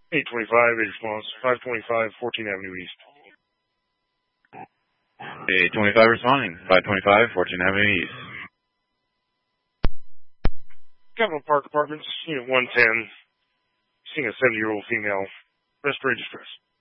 825, a response. 525, 14th Avenue East. 825 responding. 525, 14th Avenue East. Capitol Park Apartments, Unit 110. Seeing a 70-year-old female. Respiratory distress.